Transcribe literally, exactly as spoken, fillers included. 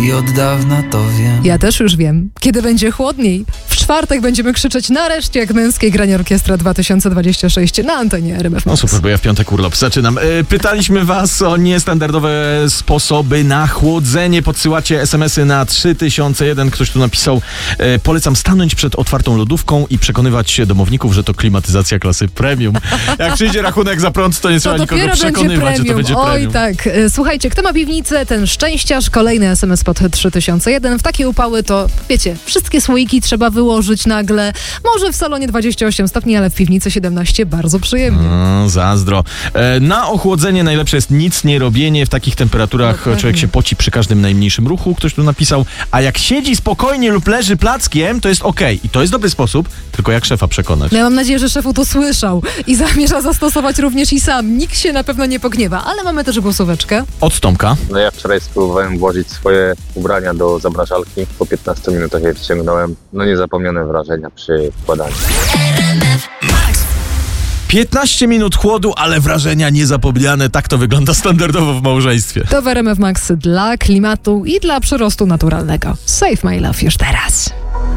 i od dawna to wiem. Ja też już wiem, kiedy będzie chłodniej. W czwartek będziemy krzyczeć nareszcie jak męskie granie Orkiestra dwa tysiące dwadzieścia sześć na antenie R M F Max. No super, bo ja w piątek urlop zaczynam. E, pytaliśmy was o niestandardowe sposoby na chłodzenie. Podsyłacie es em esy na trzy tysiące jeden. Ktoś tu napisał, e, polecam stanąć przed otwartą lodówką i przekonywać się domowników, że to klimatyzacja klasy premium. Jak przyjdzie rachunek za prąd, to nie trzeba to nikogo dopiero przekonywać, będzie że to będzie Oj, premium. tak. E, Słuchajcie, kto ma piwnicę, ten szczęściarz. Kolejny es em es pod trzy tysiące jeden. W takie upały to, wiecie, wszystkie słoiki trzeba wyłożyć nagle. Może w salonie dwadzieścia osiem stopni, ale w piwnicy siedemnaście. Bardzo przyjemnie. No, zazdro. E, na ochłodzenie najlepsze jest nic nie robienie. W takich temperaturach Dokładnie. człowiek się poci przy każdym najmniejszym ruchu. Ktoś tu napisał, a jak siedzi spokojnie lub leży plackiem, to jest okej. I to jest dobry sposób, tylko jak szefa przekonać. No ja mam nadzieję, że szefu to słyszał i zamierza zastosować również i sam. Nikt się na pewno nie pogniewa, ale mamy też głosóweczkę. Od Tomka. No ja wczoraj spróbowałem włożyć swoje ubrania do zamrażalki. Po piętnastu minutach je wciągnąłem. No niezapomniane wrażenia przy wkładaniu. piętnaście minut chłodu, ale wrażenia niezapomniane. Tak to wygląda standardowo w małżeństwie. To w R M F Max dla klimatu i dla przyrostu naturalnego. Save my love już teraz.